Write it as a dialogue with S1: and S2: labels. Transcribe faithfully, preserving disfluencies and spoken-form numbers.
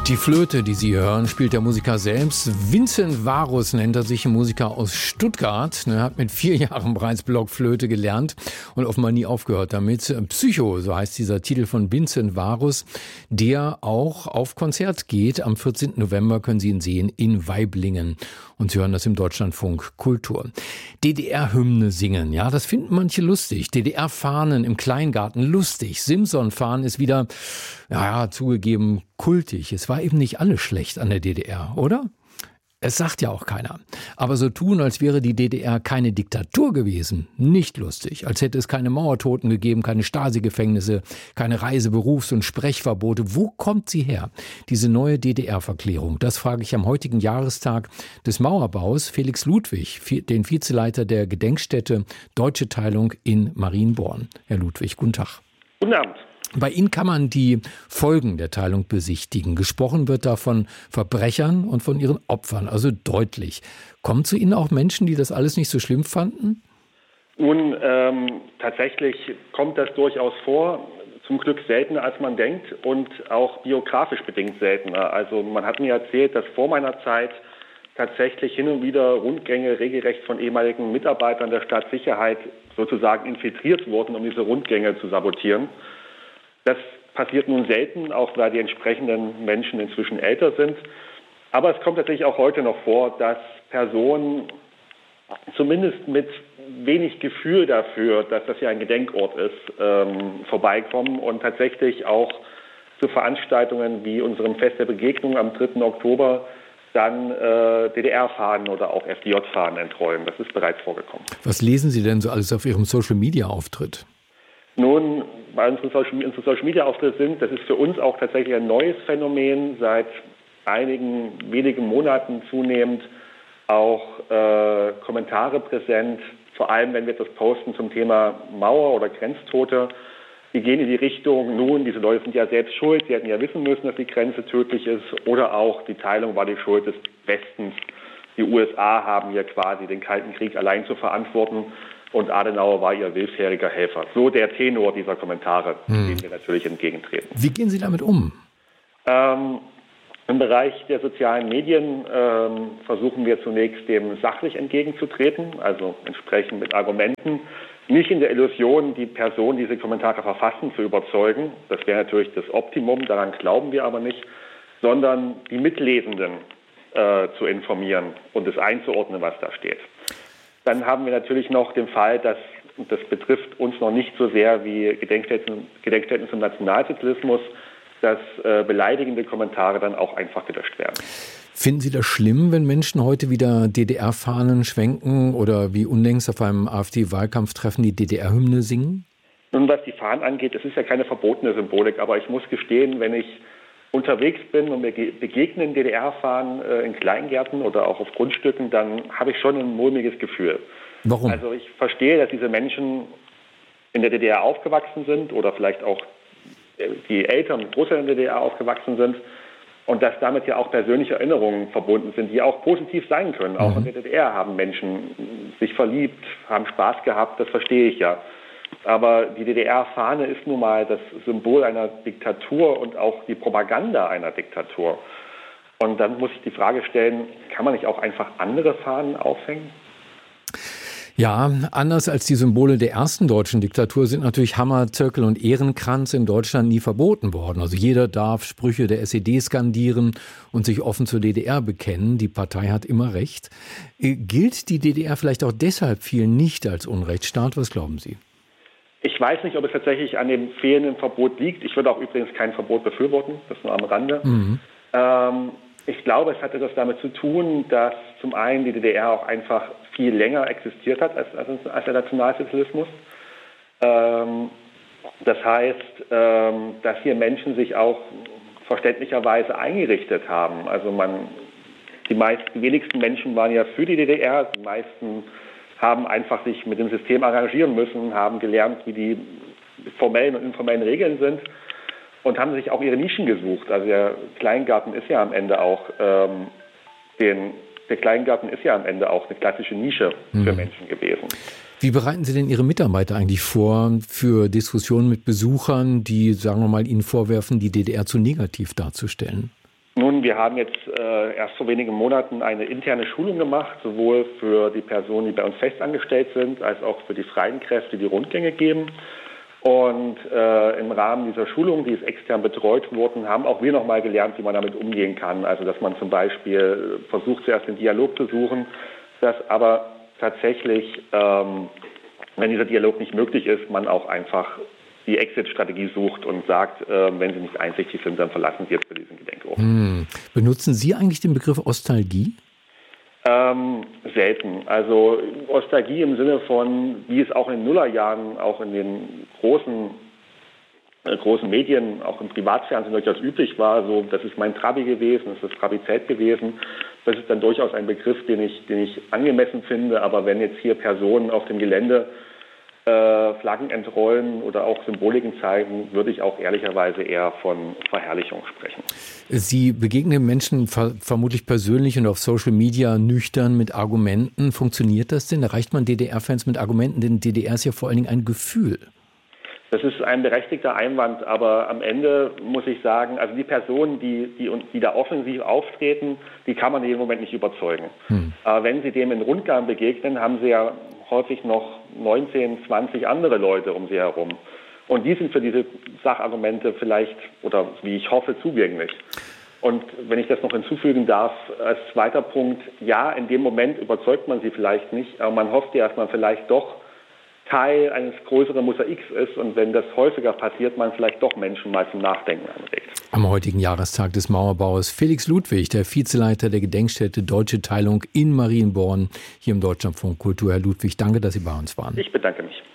S1: Die Flöte, die Sie hören, spielt der Musiker selbst. Vincent Varus nennt er sich, ein Musiker aus Stuttgart. Er hat mit vier Jahren bereits Blockflöte gelernt und offenbar nie aufgehört damit. Psycho, so heißt dieser Titel von Vincent Varus, der auch auf Konzert geht. Am vierzehnten November können Sie ihn sehen in Waiblingen. Und Sie hören das im Deutschlandfunk Kultur. D D R-Hymne singen, ja, das finden manche lustig. D D R-Fahnen im Kleingarten, lustig. Simson-Fahnen ist wieder, ja, zugegeben, kultig. Es war eben nicht alles schlecht an der D D R, oder? Es sagt ja auch keiner. Aber so tun, als wäre die D D R keine Diktatur gewesen, nicht lustig. Als hätte es keine Mauertoten gegeben, keine Stasi-Gefängnisse, keine Reise-, Berufs- und Sprechverbote. Wo kommt sie her, diese neue D D R-Verklärung? Das frage ich am heutigen Jahrestag des Mauerbaus Felix Ludwig, den Vizeleiter der Gedenkstätte Deutsche Teilung in Marienborn. Herr Ludwig, guten Tag.
S2: Guten Abend.
S1: Bei Ihnen kann man die Folgen der Teilung besichtigen. Gesprochen wird da von Verbrechern und von ihren Opfern, also deutlich. Kommen zu Ihnen auch Menschen, die das alles nicht so schlimm fanden?
S2: Nun, ähm, tatsächlich kommt das durchaus vor. Zum Glück seltener, als man denkt und auch biografisch bedingt seltener. Also man hat mir erzählt, dass vor meiner Zeit tatsächlich hin und wieder Rundgänge regelrecht von ehemaligen Mitarbeitern der Staatssicherheit sozusagen infiltriert wurden, um diese Rundgänge zu sabotieren. Das passiert nun selten, auch weil die entsprechenden Menschen inzwischen älter sind. Aber es kommt tatsächlich auch heute noch vor, dass Personen zumindest mit wenig Gefühl dafür, dass das ja ein Gedenkort ist, ähm, vorbeikommen und tatsächlich auch zu Veranstaltungen wie unserem Fest der Begegnung am dritten Oktober dann äh, D D R-Fahnen oder auch F D J-Fahnen entrollen. Das ist bereits vorgekommen.
S1: Was lesen Sie denn so alles auf Ihrem Social-Media-Auftritt?
S2: Nun, bei unseren Social-Media-Auftritte sind, das ist für uns auch tatsächlich ein neues Phänomen, seit einigen wenigen Monaten zunehmend auch äh, Kommentare präsent, vor allem wenn wir etwas posten zum Thema Mauer oder Grenztote. Die gehen in die Richtung, nun, diese Leute sind ja selbst schuld, sie hätten ja wissen müssen, dass die Grenze tödlich ist, oder auch die Teilung war die Schuld des Westens. Die U S A haben hier quasi den Kalten Krieg allein zu verantworten. Und Adenauer war ihr willfähriger Helfer. So der Tenor dieser Kommentare, hm. dem wir natürlich entgegentreten.
S1: Wie gehen Sie damit um?
S2: Ähm, Im Bereich der sozialen Medien ähm, versuchen wir zunächst dem sachlich entgegenzutreten, also entsprechend mit Argumenten. Nicht in der Illusion, die Person, die diese Kommentare verfassen, zu überzeugen. Das wäre natürlich das Optimum, daran glauben wir aber nicht. Sondern die Mitlesenden äh, zu informieren und es einzuordnen, was da steht. Dann haben wir natürlich noch den Fall, dass, und das betrifft uns noch nicht so sehr wie Gedenkstätten, Gedenkstätten zum Nationalsozialismus, dass äh, beleidigende Kommentare dann auch einfach gelöscht werden.
S1: Finden Sie das schlimm, wenn Menschen heute wieder D D R-Fahnen schwenken oder wie unlängst auf einem AfD-Wahlkampftreffen die D D R-Hymne singen?
S2: Nun, was die Fahnen angeht, es ist ja keine verbotene Symbolik, aber ich muss gestehen, wenn ich unterwegs bin und mir begegnen D D R-Fahnen äh, in Kleingärten oder auch auf Grundstücken, dann habe ich schon ein mulmiges Gefühl.
S1: Warum?
S2: Also ich verstehe, dass diese Menschen in der D D R aufgewachsen sind oder vielleicht auch die Eltern und Großeltern in der D D R aufgewachsen sind und dass damit ja auch persönliche Erinnerungen verbunden sind, die auch positiv sein können. Auch mhm. in der D D R haben Menschen sich verliebt, haben Spaß gehabt, das verstehe ich ja. Aber die D D R-Fahne ist nun mal das Symbol einer Diktatur und auch die Propaganda einer Diktatur. Und dann muss ich die Frage stellen, kann man nicht auch einfach andere Fahnen aufhängen?
S1: Ja, anders als die Symbole der ersten deutschen Diktatur sind natürlich Hammer, Zirkel und Ehrenkranz in Deutschland nie verboten worden. Also jeder darf Sprüche der S E D skandieren und sich offen zur D D R bekennen. Die Partei hat immer recht. Gilt die D D R vielleicht auch deshalb vielen nicht als Unrechtsstaat? Was glauben Sie?
S2: Ich weiß nicht, ob es tatsächlich an dem fehlenden Verbot liegt. Ich würde auch übrigens kein Verbot befürworten, das nur am Rande. Mhm. Ähm, ich glaube, es hat etwas damit zu tun, dass zum einen die D D R auch einfach viel länger existiert hat als, als, als der Nationalsozialismus. Ähm, das heißt, ähm, dass hier Menschen sich auch verständlicherweise eingerichtet haben. Also man, die meisten, die wenigsten Menschen waren ja für die D D R, die meisten haben einfach sich mit dem System arrangieren müssen, haben gelernt, wie die formellen und informellen Regeln sind und haben sich auch ihre Nischen gesucht. Also der Kleingarten ist ja am Ende auch ähm, den, der Kleingarten ist ja am Ende auch eine klassische Nische mhm. für Menschen gewesen.
S1: Wie bereiten Sie denn Ihre Mitarbeiter eigentlich vor für Diskussionen mit Besuchern, die, sagen wir mal, Ihnen vorwerfen, die D D R zu negativ darzustellen?
S2: Nun, wir haben jetzt äh, erst vor wenigen Monaten eine interne Schulung gemacht, sowohl für die Personen, die bei uns festangestellt sind, als auch für die freien Kräfte, die Rundgänge geben. Und äh, im Rahmen dieser Schulung, die ist extern betreut worden, haben auch wir nochmal gelernt, wie man damit umgehen kann. Also dass man zum Beispiel versucht, zuerst den Dialog zu suchen, dass aber tatsächlich, ähm, wenn dieser Dialog nicht möglich ist, man auch einfach die Exit-Strategie sucht und sagt, äh, wenn Sie nicht einsichtig sind, dann verlassen Sie jetzt für diesen Gedenkort.
S1: Hm. Benutzen Sie eigentlich den Begriff Ostalgie?
S2: Ähm, selten. Also Ostalgie im Sinne von, wie es auch in den Nullerjahren, auch in den großen, äh, großen Medien, auch im Privatfernsehen durchaus üblich war, so, das ist mein Trabi gewesen, das ist Trabi-Zelt gewesen. Das ist dann durchaus ein Begriff, den ich, den ich angemessen finde. Aber wenn jetzt hier Personen auf dem Gelände äh, Flaggen entrollen oder auch Symboliken zeigen, würde ich auch ehrlicherweise eher von Verherrlichung sprechen.
S1: Sie begegnen Menschen ver- vermutlich persönlich und auf Social Media nüchtern mit Argumenten. Funktioniert das denn? Erreicht man D D R-Fans mit Argumenten? Denn D D R ist ja vor allen Dingen ein Gefühl.
S2: Das ist ein berechtigter Einwand, aber am Ende muss ich sagen, also die Personen, die, die, die da offensiv auftreten, die kann man in dem Moment nicht überzeugen. Hm. Aber wenn sie dem in Rundgang begegnen, haben sie ja häufig noch neunzehn, zwanzig andere Leute um sie herum. Und die sind für diese Sachargumente vielleicht, oder wie ich hoffe, zugänglich. Und wenn ich das noch hinzufügen darf, als zweiter Punkt, ja, in dem Moment überzeugt man sie vielleicht nicht, aber man hofft ja, dass man vielleicht doch Teil eines größeren Mosaiks ist und wenn das häufiger passiert, man vielleicht doch Menschen mal zum Nachdenken anregt.
S1: Am heutigen Jahrestag des Mauerbaues Felix Ludwig, der Vizeleiter der Gedenkstätte Deutsche Teilung in Marienborn, hier im Deutschlandfunk Kultur. Herr Ludwig, danke, dass Sie bei uns waren.
S2: Ich bedanke mich.